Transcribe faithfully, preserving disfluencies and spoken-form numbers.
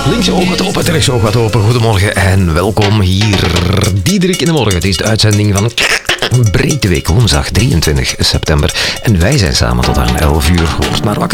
Links je oog wat open, rechts je oog wat open. Goedemorgen en welkom hier. Diederik in de morgen. Het is de uitzending van Breedteweek, woensdag drieëntwintig september. En wij zijn samen tot aan elf uur. Word maar wakker.